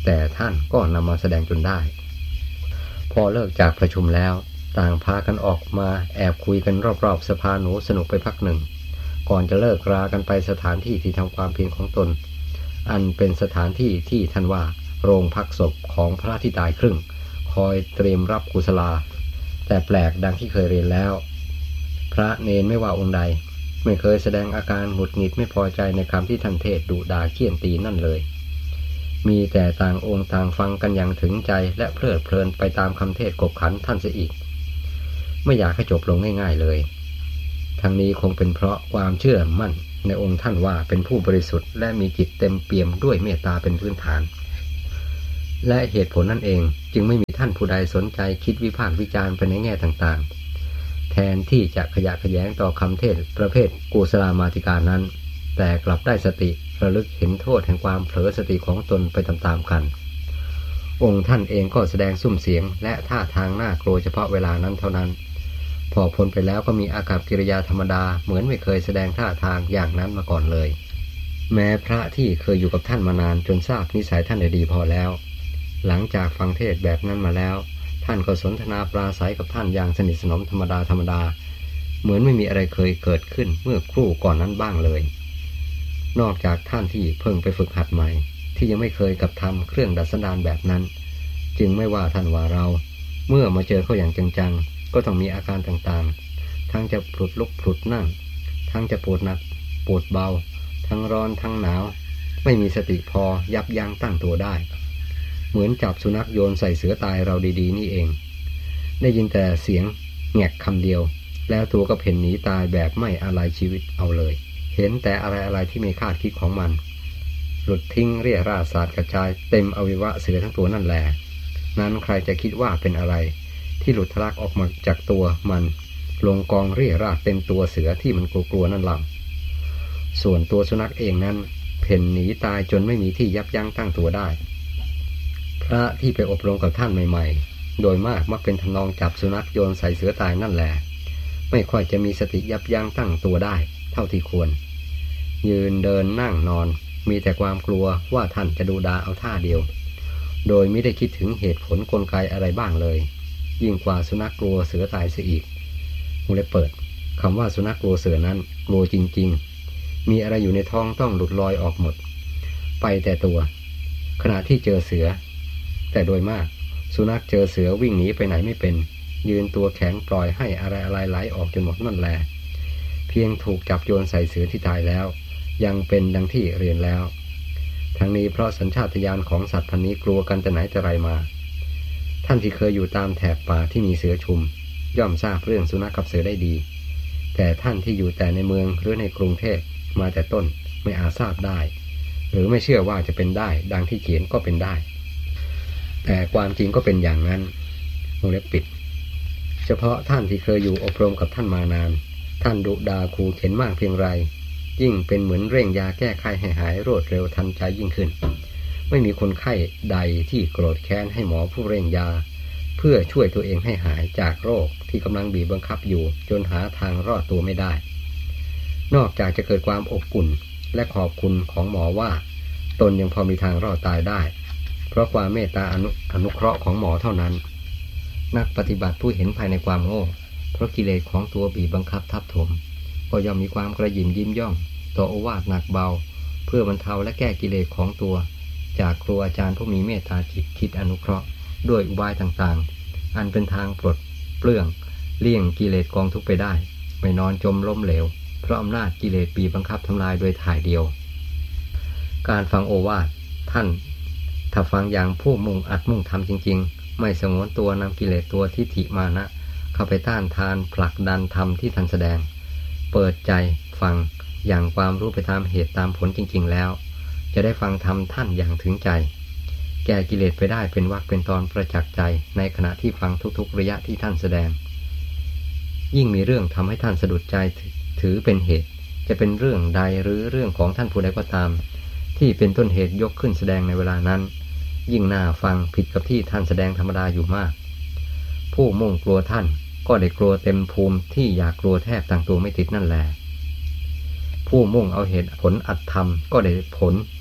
แต่ท่านก็นำมาแสดงจนได้พอเลิกจากประชุมแล้วต่างพากันออกมาแอบคุยกันรอบๆสภาหนูสนุกไปพักหนึ่งก่อนจะเลิกรากันไปสถานที่ที่ทำความเพียรของตนอันเป็นสถานที่ที่ท่านว่าโรงพักศพของพระที่ตายครึ่งคอยเตรียมรับกุศลาแต่แปลกดังที่เคยเรียนแล้วพระเนนไม่ว่าองค์ใดไม่เคยแสดงอาการหงุดหงิดไม่พอใจในคำที่ท่านเทศดุด่าเคี่ยนตีนั่นเลยมีแต่ต่างองค์ต่างฟังกันอย่างถึงใจและเพลิดเพลินไปตามคำเทศกบขันท่านเสียอีกไม่อยากให้จบลงง่ายๆเลยทั้งนี้คงเป็นเพราะความเชื่อมั่นในองค์ท่านว่าเป็นผู้บริสุทธิ์และมีจิตเต็มเปี่ยมด้วยเมตตาเป็นพื้นฐานและเหตุผลนั่นเองจึงไม่มีท่านผู้ใดสนใจคิดวิพากษ์วิจารณ์ไปในแง่ต่างๆแทนที่จะขยะแขยงต่อคำเทศประเภทกุศลามาติกานั้นแต่กลับได้สติระลึกเห็นโทษแห่งความเผลอสติของตนไปตามๆกันองค์ท่านเองก็แสดงซุ้มเสียงและท่าทางน่ากลัวเฉพาะเวลานั้นเท่านั้นพอพ้นไปแล้วก็มีอากัปกิริยาธรรมดาเหมือนไม่เคยแสดงท่าทางอย่างนั้นมาก่อนเลยแม้พระที่เคยอยู่กับท่านมานานจนทราบนิสัยท่านได้ดีพอแล้วหลังจากฟังเทศแบบนั้นมาแล้วท่านก็สนทนาปราศัยกับท่านอย่างสนิทสนมธรรมดาธรรมดาเหมือนไม่มีอะไรเคยเกิดขึ้นเมื่อครู่ก่อนนั้นบ้างเลยนอกจากท่านที่เพิ่งไปฝึกหัดใหม่ที่ยังไม่เคยกับทำเครื่องดัดสันดานแบบนั้นจึงไม่ว่าท่านว่าเราเมื่อมาเจอเขาอย่างจังๆก็ต้องมีอาการต่างๆทั้งจะผลุดลุกผลุดนั่งทั้งจะปวดหนักปวดเบาทั้งร้อนทั้งหนาวไม่มีสติพอยับยั้งตั้งตัวได้เหมือนจับสุนัขโยนใส่เสือตายเราดีๆนี่เองได้ยินแต่เสียงแงกคำเดียวแล้วตัวก็เพ่นหนีตายแบบไม่อะไรชีวิตเอาเลยเห็นแต่อะไรๆที่ไม่คาดคิดของมันหลุดทิ้งเรี่ยราดสาดกระจายเต็มอวัยวะเสือทั้งตัวนั่นแหละนั้นใครจะคิดว่าเป็นอะไรที่หลุดทะลักออกมาจากตัวมันลงกองเรี่ยราดเต็มตัวเสือที่มันกลัวๆนั่นล่ะส่วนตัวสุนัขเองนั้นเพ่นหนีตายจนไม่มีที่ยับยั้งตั้งตัวได้พระที่ไปอบรมกับท่านใหม่ๆโดยมากมักเป็นทำนองจับสุนัขโยนใส่เสือตายนั่นแหละไม่ค่อยจะมีสติยับยั้งตั้งตัวได้เท่าที่ควรยืนเดินนั่งนอนมีแต่ความกลัวว่าท่านจะดูดาเอาท่าเดียวโดยไม่ได้คิดถึงเหตุผลกลไกอะไรบ้างเลยยิ่งกว่าสุนัขกลัวเสือตายเสียอีกวงเล็บเปิดคำว่าสุนัขกลัวเสือนั้นกลัวจริงๆมีอะไรอยู่ในท้องต้องหลุดลอยออกหมดไปแต่ตัวขณะที่เจอเสือแต่โดยมากสุนัขเจอเสือวิ่งหนีไปไหนไม่เป็นยืนตัวแข็งปล่อยให้อะไรอะไรไหลออกจนหมดนั่นแหละเพียงถูกจับโยนใส่เสือที่ตายแล้วยังเป็นดังที่เรียนแล้วทั้งนี้เพราะสัญชาตญาณของสัตว์พันนี้กลัวกันแต่ไหนแต่ไรมาท่านที่เคยอยู่ตามแถบป่าที่มีเสือชุมย่อมทราบเรื่องสุนัขกับเสือได้ดีแต่ท่านที่อยู่แต่ในเมืองหรือในกรุงเทพมาแต่ต้นไม่อาจทราบได้หรือไม่เชื่อว่าจะเป็นได้ดังที่เขียนก็เป็นได้แต่ความจริงก็เป็นอย่างนั้นวงเล็บปิดเฉพาะท่านที่เคยอยู่อบรมกับท่านมานานท่านดุด่าขู่เข็นมากเพียงไรยิ่งเป็นเหมือนเร่งยาแก้ไขให้หายรวดเร็วทันใจยิ่งขึ้นไม่มีคนไข้ใดที่โกรธแค้นให้หมอผู้เร่งยาเพื่อช่วยตัวเองให้หายจากโรคที่กำลังบีบบังคับอยู่จนหาทางรอดตัวไม่ได้นอกจากจะเกิดความอบอุ่นและขอบคุณของหมอว่าตนยังพอมีทางรอดตายได้เพราะความเมตตาอนุอนุเคราะห์ของหมอเท่านั้นนักปฏิบัติผู้เห็นภายในความโง่เพราะกิเลสของตัวบีบบังคับทับถมก็ย่อมมีความกระหยิ่มยิ้มย่องต่อโอวาทหนักเบาเพื่อบรรเทาและแก้กิเลสของตัวจากครูอาจารย์ผู้มีเมตตาจิตคิดอนุเคราะห์ด้วยอุบายต่างๆอันเป็นทางปลดเปลื้องเลี่ยงกิเลสกองทุกข์ไปได้ไม่นอนจมล้มเหลวเพราะอำนาจกิเลสบีบบังคับทำลายโดยถ่ายเดียวการฟังโอวาทท่านถ้าฟังอย่างผู้มุ่งอัดมุ่งทำจริงๆไม่สงวนตัวนำกิเลสตัวทิฏฐิมานะเข้าไปต้านทานผลักดันธรรมที่ท่านแสดงเปิดใจฟังอย่างความรู้ไปตามเหตุตามผลจริงๆแล้วจะได้ฟังธรรมท่านอย่างถึงใจแก้กิเลสไปได้เป็นวรรคเป็นตอนประจักษ์ใจในขณะที่ฟังทุกๆระยะที่ท่านแสดงยิ่งมีเรื่องทำให้ท่านสะดุดใจถือเป็นเหตุจะเป็นเรื่องใดหรือเรื่องของท่านผู้ใดก็ตามที่เป็นต้นเหตุยกขึ้นแสดงในเวลานั้นยิ่งน่าฟังผิดกับที่ท่านแสดงธรรมดาอยู่มากผู้มุ่งกลัวท่านก็ได้กลัวเต็มภูมิที่อยากกลัวแทบตั้งตัวไม่ติดนั่นแหละผู้มุ่งเอาเหตุผลอัตธรรมก็ได้ผล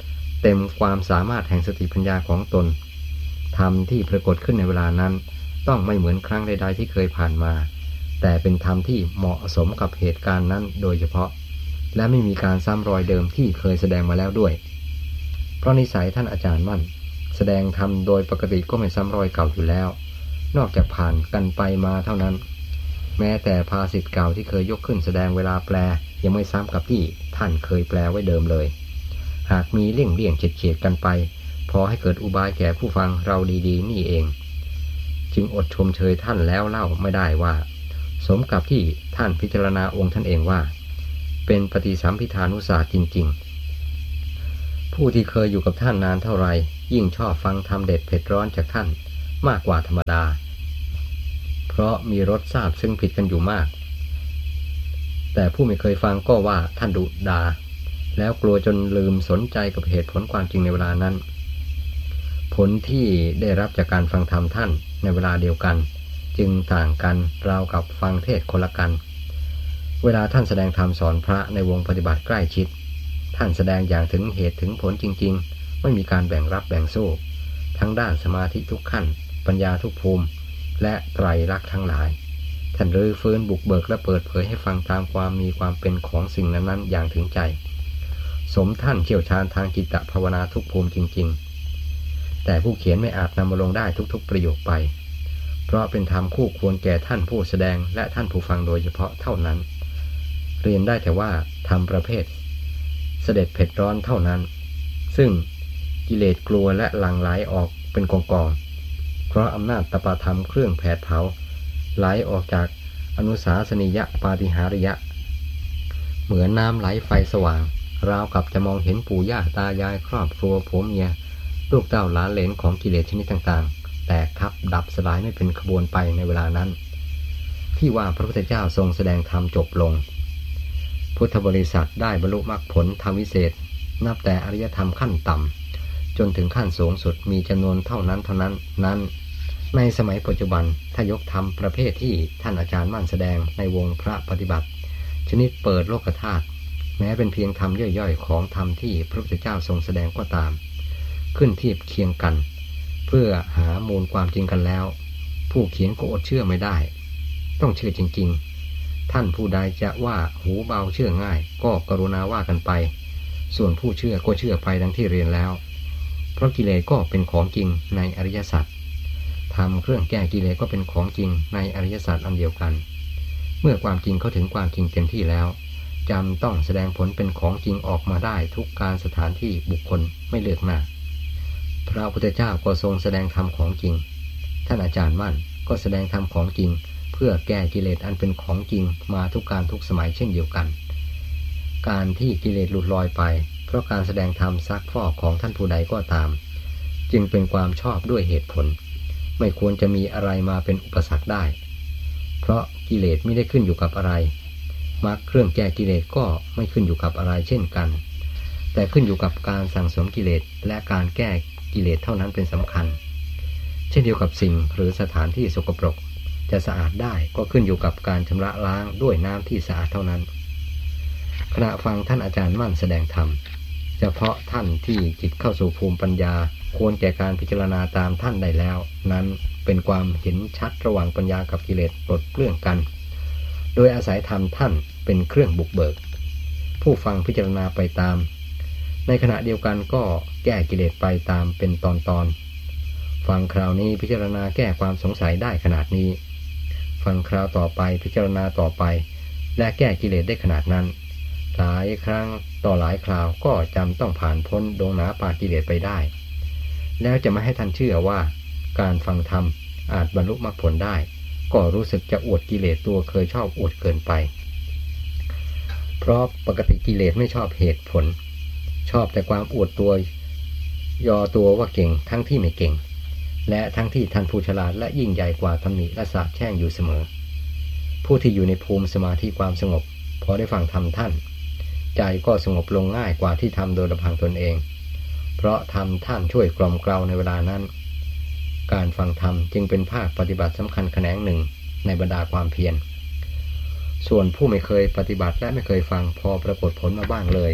เต็มความสามารถแห่งสติปัญญาของตนธรรมที่ปรากฏขึ้นในเวลานั้นต้องไม่เหมือนครั้งใดๆที่เคยผ่านมาแต่เป็นธรรมที่เหมาะสมกับเหตุการณ์นั้นโดยเฉพาะและไม่มีการซ้ำรอยเดิมที่เคยแสดงมาแล้วด้วยเพราะนิสัยท่านอาจารย์มั่นแสดงธรรมโดยปกติก็ไม่ซ้ำรอยเก่าอยู่แล้วนอกจากผ่านกันไปมาเท่านั้นแม้แต่ภาษิตเก่าที่เคยยกขึ้นแสดงเวลาแปลยังไม่ซ้ำกับที่ท่านเคยแปลไว้เดิมเลยหากมีเลี่ยงเลี่ยงเฉียดเฉียดกันไปพอให้เกิดอุบายแก่ผู้ฟังเราดีๆนี่เองจึงอดชมเชยท่านแล้วเล่าไม่ได้ว่าสมกับที่ท่านพิจารณาองค์ท่านเองว่าเป็นปฏิสัมภิทานุศาสตร์จริงๆผู้ที่เคยอยู่กับท่านนานเท่าไรยิ่งชอบฟังธรรมเด็ดเผ็ดร้อนจากท่านมากกว่าธรรมดาเพราะมีรสทราบซึ่งผิดกันอยู่มากแต่ผู้ไม่เคยฟังก็ว่าท่านดุดาแล้วกลัวจนลืมสนใจกับเหตุผลความจริงในเวลานั้นผลที่ได้รับจากการฟังธรรมท่านในเวลาเดียวกันจึงต่างกันราวกับฟังเทศคนละกันเวลาท่านแสดงธรรมสอนพระในวงปฏิบัติใกล้ชิดท่านแสดงอย่างถึงเหตุถึงผลจริงๆไม่มีการแบ่งรับแบ่งสู้ทั้งด้านสมาธิทุกขั้นปัญญาทุกภูมิและไตรลักษณ์ทั้งหลายท่านรื้อฟื้นบุกเบิกและเปิดเผยให้ฟังตามความมีความเป็นของสิ่งนั้นๆอย่างถึงใจสมท่านเชี่ยวชาญทางจิตตภาวนาทุกภูมิจริงๆแต่ผู้เขียนไม่อาจนำมาลงได้ทุกๆประโยคไปเพราะเป็นธรรมคู่ควรแก่ท่านผู้แสดงและท่านผู้ฟังโดยเฉพาะเท่านั้นเรียนได้แต่ว่าธรรมประเภทเสด็จเผ็ดร้อนเท่านั้นซึ่งกิเลสกลัวและหลั่งไหลออกเป็นกองๆเพราะอำนาจตปาธรรมเครื่องแผดเผาไหลออกจากอนุสาสนิยปาฏิหาริยะเหมือนน้ำไหลไฟสว่างราวกับจะมองเห็นปู่ย่าตายายครอบครัวผัวเมียลูกเต้าหลานเหลนของกิเลสชนิดต่างๆแตกทับดับสลายไม่เป็นขบวนไปในเวลานั้นที่ว่าพระพุทธเจ้าทรงแสดงธรรมจบลงพุทธบริษัทได้บรรลุมรรคผลธรรมวิเศษนับแต่อริยธรรมขั้นต่ำจนถึงขั้นสูงสุดมีจำนวนเท่านั้นเท่านั้นนั้นในสมัยปัจจุบันถ้ายกธรรมประเภทที่ท่านอาจารย์มั่นแสดงในวงพระปฏิบัติชนิดเปิดโลกธาตุแม้เป็นเพียงธรรมย่อยๆของธรรมที่พระพุทธเจ้าทรงแสดงก็ตามขึ้นเทียบเคียงกันเพื่อหามูลความจริงกันแล้วผู้เขียนก็อดเชื่อไม่ได้ต้องเชื่อจริงๆท่านผู้ใดจะว่าหูเบาเชื่อง่ายก็กรุณาว่ากันไปส่วนผู้เชื่อก็เชื่อไปดังที่เรียนแล้วเพราะกิเลสก็เป็นของจริงในอริยสัจธรรมเครื่องแก้กิเลสก็เป็นของจริงในอริยสัจอันเดียวกันเมื่อความจริงเข้าถึงความจริงเต็มที่แล้วจำต้องแสดงผลเป็นของจริงออกมาได้ทุกการสถานที่บุคคลไม่เลือกหน้าพระพุทธเจ้าก็ทรงแสดงธรรมของจริงท่านอาจารย์มั่นก็แสดงธรรมของจริงเพื่อแก้กิเลสอันเป็นของจริงมาทุกการทุกสมัยเช่นเดียวกันการที่กิเลสหลุดลอยไปเพราะการแสดงธรรมซักฟอกของท่านผู้ใดก็ตามจึงเป็นความชอบด้วยเหตุผลไม่ควรจะมีอะไรมาเป็นอุปสรรคได้เพราะกิเลสไม่ได้ขึ้นอยู่กับอะไรมรรคเครื่องแก้กิเลสก็ไม่ขึ้นอยู่กับอะไรเช่นกันแต่ขึ้นอยู่กับการสั่งสมกิเลสและการแก้กิเลสเท่านั้นเป็นสำคัญเช่นเดียวกับสิ่งหรือสถานที่สกปรกจะสะอาดได้ก็ขึ้นอยู่กับการชำระล้างด้วยน้ำที่สะอาดเท่านั้นขณะฟังท่านอาจารย์มั่นแสดงธรรมเฉพาะท่านที่จิตเข้าสู่ภูมิปัญญาควรแก่การพิจารณาตามท่านได้แล้วนั้นเป็นความเห็นชัดระหว่างปัญญากับกิเลสปลดเปลื้องกันโดยอาศัยธรรมท่านเป็นเครื่องบุกเบิกผู้ฟังพิจารณาไปตามในขณะเดียวกันก็แก้กิเลสไปตามเป็นตอนตอนฟังคราวนี้พิจารณาแก้ความสงสัยได้ขนาดนี้ฟังคราวต่อไปพิจารณาต่อไปและแก้กิเลสได้ขนาดนั้นหลายครั้งต่อหลายคราวก็จำต้องผ่านพ้นดงหนาป่ากิเลสไปได้แล้วจะไม่ให้ท่านเชื่อว่าการฟังธรรมอาจบรรลุมรรคผลได้ก็รู้สึกจะอวดกิเลสตัวเคยชอบอวดเกินไปเพราะปกติกิเลสไม่ชอบเหตุผลชอบแต่ความอวดตัวยอตัวว่าเก่งทั้งที่ไม่เก่งและทั้งที่ท่านผู้ฉลาดและยิ่งใหญ่กว่าตำหนิและสาปแช่งอยู่เสมอผู้ที่อยู่ในภูมิสมาธิความสงบพอได้ฟังธรรมท่านใจก็สงบลงง่ายกว่าที่ทำโดยลำพังตนเองเพราะธรรมท่านช่วยกล่อมเกลาในเวลานั้นการฟังธรรมจึงเป็นภาคปฏิบัติสำคัญแขนงหนึ่งในบรรดาความเพียรส่วนผู้ไม่เคยปฏิบัติและไม่เคยฟังพอปรากฏผลมาบ้างเลย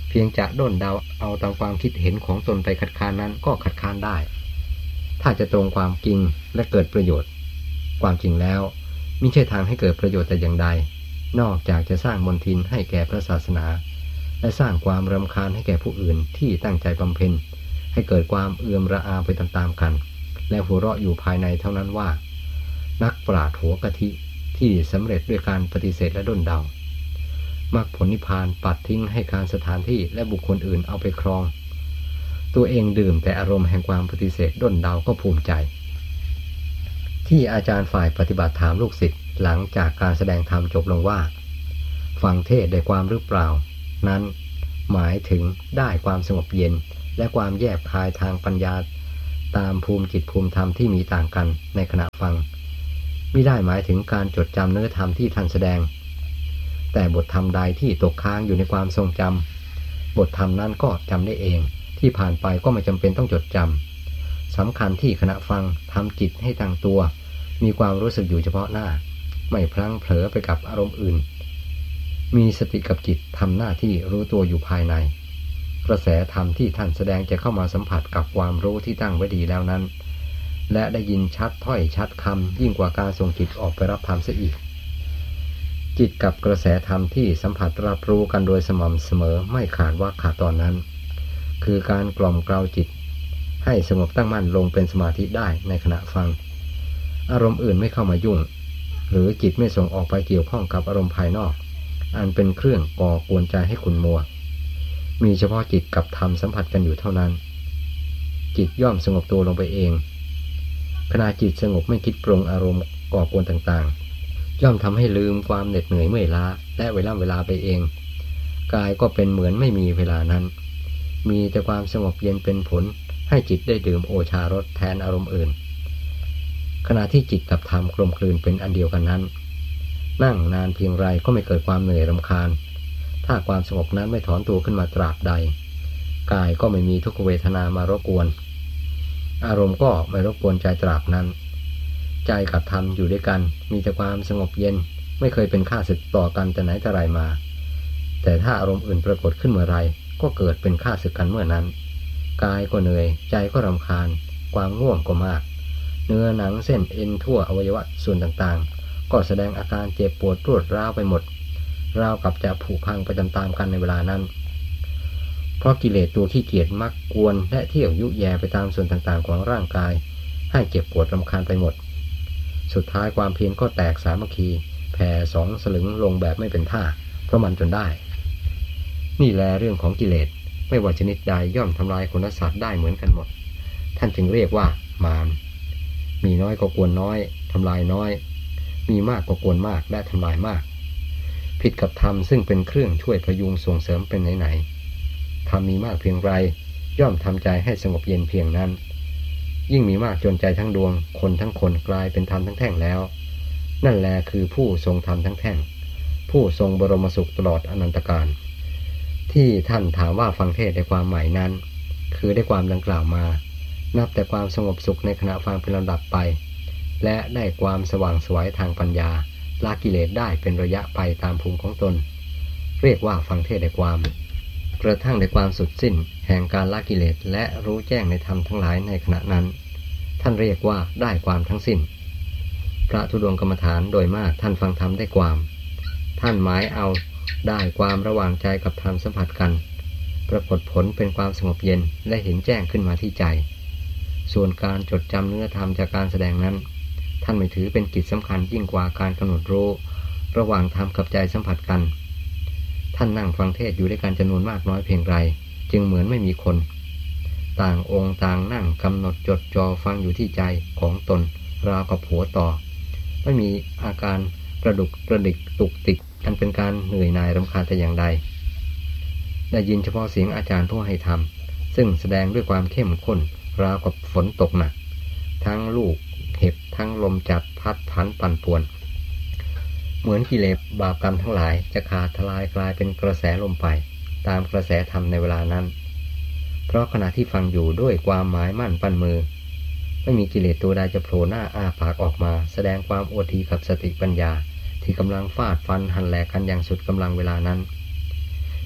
เพียงจะด้นเดาเอาตามความคิดเห็นของตนไปคัดค้านนั้นก็คัดค้านได้ถ้าจะตรงความจริงและเกิดประโยชน์ความจริงแล้วมิใช่ทางให้เกิดประโยชน์แต่อย่างใดนอกจากจะสร้างมลทินให้แก่พระศาสนาและสร้างความรำคาญให้แก่ผู้อื่นที่ตั้งใจบำเพ็ญให้เกิดความเอื่อมระอาไปตามๆกันและหัวเราะอยู่ภายในเท่านั้นว่านักปราชญ์หัวกะทิที่สำเร็จด้วยการปฏิเสธและด้นเดามรรคผลนิพพานปัดทิ้งให้การสถานที่และบุคคลอื่นเอาไปครองตัวเองดื่มแต่อารมณ์แห่งความปฏิเสธด้นเดาก็ภูมิใจที่อาจารย์ฝ่ายปฏิบัติถามลูกศิษย์หลังจากการแสดงธรรมจบลงว่าฟังเทศได้ความหรือเปล่านั้นหมายถึงได้ความสงบเย็นและความแยบคายทางปัญญาตามภูมิจิตภูมิธรรมที่มีต่างกันในขณะฟังมิได้หมายถึงการจดจำเนื้อธรรมที่ท่านแสดงแต่บทธรรมใดที่ตกค้างอยู่ในความทรงจำบทธรรมนั้นก็จำได้เองที่ผ่านไปก็ไม่จำเป็นต้องจดจำสำคัญที่ขณะฟังทำจิตให้ตั้งตัวมีความรู้สึกอยู่เฉพาะหน้าไม่พลั้งเผลอไปกับอารมณ์อื่นมีสติกับจิตทำหน้าที่รู้ตัวอยู่ภายในกระแสธรรมที่ท่านแสดงจะเข้ามาสัมผัสกับความรู้ที่ตั้งไว้ดีแล้วนั้นและได้ยินชัดถ้อยชัดคำยิ่งกว่าการส่งจิตออกไปรับธรรมเสียอีกจิตกับกระแสธรรมที่สัมผัสรับรู้กันโดยสม่ำเสมอไม่ขาดว่าขาดตอนนั้นคือการกล่อมเกลาจิตให้สงบตั้งมั่นลงเป็นสมาธิได้ในขณะฟังอารมณ์อื่นไม่เข้ามายุ่งหรือจิตไม่ส่งออกไปเกี่ยวข้องกับอารมณ์ภายนอกอันเป็นเครื่องก่อกวนใจให้ขุ่นมัวมีเฉพาะจิตกับธรรมสัมผัสกันอยู่เท่านั้นจิตย่อมสงบตัวลงไปเองขณะจิตสงบไม่คิดปรุงอารมณ์ก่อกวนต่างๆย่อมทำให้ลืมความเหน็ดเหนื่อยเมื่อยล้าและเวลาเวลาไปเองกายก็เป็นเหมือนไม่มีเวลานั้นมีแต่ความสงบเย็นเป็นผลให้จิตได้ดื่มโอชารสแทนอารมณ์อื่นขณะที่จิตกับธรรมกลมกลืนเป็นอันเดียวกันนั้นนั่งนานเพียงไรก็ไม่เกิดความเหนื่อยรำคาญถ้าความสงบนั้นไม่ถอนตัวขึ้นมาตราบใดกายก็ไม่มีทุกขเวทนามารบกวนอารมณ์ก็ไม่รบกวนใจตราบนั้นใจกับธรรมอยู่ด้วยกันมีแต่ความสงบเย็นไม่เคยเป็นข้าศึกต่อกันแต่ไหนแต่ไรมาแต่ถ้าอารมณ์อื่นปรากฏขึ้นเมื่อไรก็เกิดเป็นข้าศึกกันเมื่อนั้นกายก็เหนื่อยใจก็รำคาญความง่วงก็มากเนื้อหนังเส้นเอ็นทั่วอวัยวะส่วนต่างๆก็แสดงอาการเจ็บปวดรวดร้าวไปหมดราวกับจะผุพังไปตามๆกันในเวลานั้นเพราะกิเลสตัวขี้เกียจมักกวนและเที่ยวยุแยไปตามส่วนต่างๆของร่างกายให้เจ็บปวดรำคาญไปหมดสุดท้ายความเพียรก็แตกสามัคคีแผ่สองสลึงลงแบบไม่เป็นท่าเพราะมันจนได้นี่แลเรื่องของกิเลสไม่ว่าชนิดใดย่อมทำลายคนและสัตว์ได้เหมือนกันหมดท่านจึงเรียกว่ามารมีน้อยก็กวนน้อยทำลายน้อยมีมากก็กวนมากและทำลายมากผิดกับธรรมซึ่งเป็นเครื่องช่วยพยุงส่งเสริมเป็นไหนๆธรรมมีมากเพียงไรย่อมทำใจให้สงบเย็นเพียงนั้นยิ่งมีมากจนใจทั้งดวงคนทั้งคนกลายเป็นธรรมทั้งแท่งแล้วนั่นแลคือผู้ทรงธรรมทั้งแท่งผู้ทรงบรมสุขตลอดอนันตกาลที่ท่านถามว่าฟังเทศในความหมายนั้นคือได้ความดังกล่าวมานับแต่ความสงบสุขในขณะฟังเป็นลำดับไปและได้ความสว่างไสวทางปัญญาละกิเลสได้เป็นระยะไปตามภูมิของตนเรียกว่าฟังเทศได้ความกระทั่งได้ความสุดสิ้นแห่งการละกิเลสและรู้แจ้งในธรรมทั้งหลายในขณะนั้นท่านเรียกว่าได้ความทั้งสิ้นพระธุดงค์กรรมฐานโดยมากท่านฟังธรรมได้ความท่านหมายเอาได้ความระหว่างใจกับธรรมสัมผัสกันปรากฏผลเป็นความสงบเย็นและเห็นแจ้งขึ้นมาที่ใจส่วนการจดจำเนื้อธรรมจากการแสดงนั้นท่านไม่ถือเป็นกิจสำคัญยิ่งกว่าการกำหนดรู้ระหว่างธรรมกับใจสัมผัสกันท่านนั่งฟังเทศอยู่ด้วยกันจำนวนมากน้อยเพียงไรจึงเหมือนไม่มีคนต่างองค์ต่างนั่งกำหนดจดจ่อฟังอยู่ที่ใจของตนราวกับหัวต่อไม่มีอาการกระดุกกระดิกตุกติกอันเป็นการเหนื่อยหน่ายรำคาญแต่อย่างใดได้ยินเฉพาะเสียงอาจารย์ผู้ให้ธรรมซึ่งแสดงด้วยความเข้มข้นราวกับฝนตกหนักทั้งลูกเห็บทั้งลมจัดพัดพันปั่นป่วนเหมือนกิเลสบาปกรรมทั้งหลายจะขาดทลายกลายเป็นกระแสลมไปตามกระแสธรรมในเวลานั้นเพราะขณะที่ฟังอยู่ด้วยความหมายมั่นปั้นมือไม่มีกิเลสตัวใดจะโผล่หน้าอ้าปากออกมาแสดงความอวดดีกับสติปัญญาที่กำลังฟาดฟันหันแหลกกันอย่างสุดกำลังเวลานั้น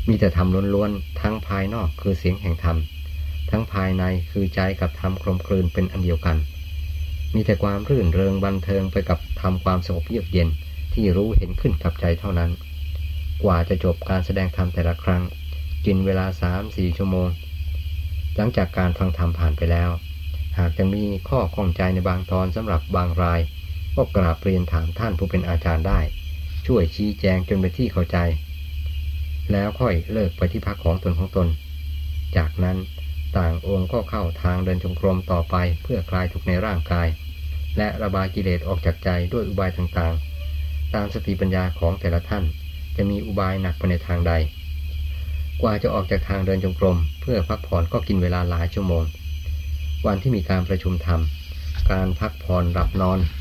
มีแต่ธรรมล้วนๆทั้งภายนอกคือเสียงแห่งธรรมทั้งภายในคือใจกับธรรมกลมกลืนเป็นอันเดียวกันมีแต่ความรื่นเริงบันเทิงไปกับธรรมความสงบเยือกเย็นที่รู้เห็นขึ้นกับใจเท่านั้นกว่าจะจบการแสดงธรรมแต่ละครั้งกินเวลา สามถึงสี่ ชั่วโมงหลังจากการฟังธรรมผ่านไปแล้วหากจะมีข้อข้องใจในบางตอนสำหรับบางรายก็กราบเรียนถามท่านผู้เป็นอาจารย์ได้ช่วยชี้แจงจนเป็นที่เข้าใจแล้วค่อยเลิกไปที่พักของตนของตนจากนั้นต่างองค์ก็เข้าทางเดินจงกรมต่อไปเพื่อคลายทุกข์ในร่างกายและระบายกิเลสออกจากใจด้วยอุบายต่างๆตามสติปัญญาของแต่ละท่านจะมีอุบายหนักไปในทางใดกว่าจะออกจากทางเดินจงกรมเพื่อพักผ่อนก็กินเวลาหลายชั่วโมงวันที่มีการประชุมธรรมการพักผ่อนหลับนอน